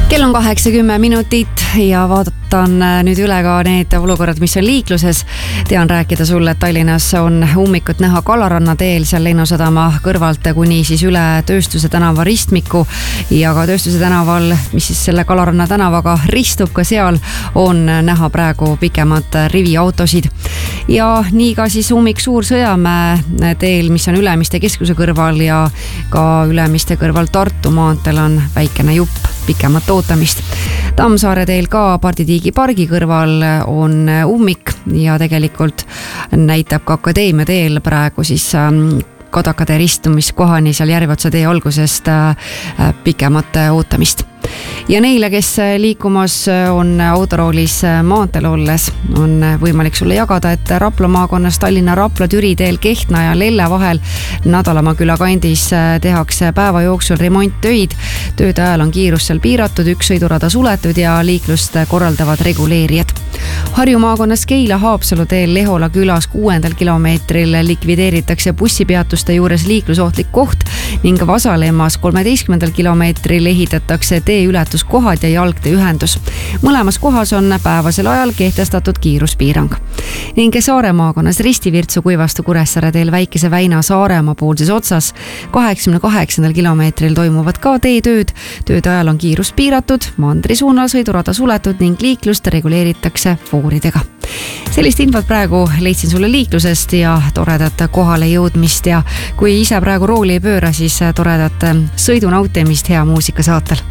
Kell on 8:10 minutit ja vaatan nüüd üle ka need olukorrad, mis on liikluses. Tean rääkida sulle, et Tallinnas on ummikut näha Kalaranna teel seal Lennusadama kõrvalt kuni siis üle Tööstuse tänava ristmiku ja ka Tööstuse tänaval, mis siis selle Kalaranna tänavaga ristub, ka seal on näha praegu pikemad riviautosid. Ja nii ka siis ummik Suur-Sõjamäe teel, mis on Ülemiste keskuse kõrval ja ka Ülemiste kõrval Tartu maanteel on väikene jupp pikemat ootamist. Tammsaare teel ka Parditiigi pargi kõrval on ummik ja tegelikult näitab ka Akadeemia teel praegu siis Kadakatee ristumiskohani seal Järveotsa tee algusest pikemat ootamist. Ja neile, kes liikumas on autoroolis maanteel olles, on võimalik sulle jagada, et Rapla maakonnas Tallinna Rapla Türi teel Kehtna ja Lelle vahel Nadalamaa küla kandis tehakse päeva jooksul remonttöid. Tööde ajal on kiirus seal piiratud, üks sõidurada suletud ja liiklust korraldavad reguleerijad. Harju maakonnas Keila Haapsalu teel Lehola külas 6. kilomeetril likvideeritakse bussipeatuste juures liiklusohtlik koht ning Vasalemmas 13. kilomeetril ehitatakse teeületuskohad ja jalgtee ühendus. Mõlemas kohas on päevasel ajal kehtestatud kiiruspiirang. Ning Saare maakonnas Ristivirtsu Kuivastu Kuressaare teel Väikese Väina Saaremaa poolses otsas 88. kilomeetril toimuvad ka teetööd. Tööde ajal on kiirus piiratud, mandri suunal sõidurada suletud ning liiklust reguleeritakse fooridega. Sellist infot praegu leidsin sulle liiklusest ja toredat kohale jõudmist ja kui ise praegu rooli ei pööra, siis toredat sõidunautimist hea muusika saatel.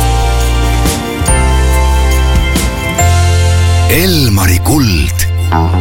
Elmari kuld.